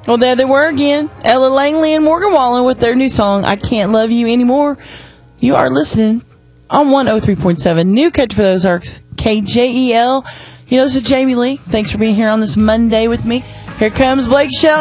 Well, there they were again. Ella Langley and Morgan Wallen with their new song, I Can't Love You Anymore. You are listening on 103.7 New Country for the Ozarks, KJEL. You know, this is Jamie Lee. Thanks for being here on this Monday with me. Here comes Blake Shelton.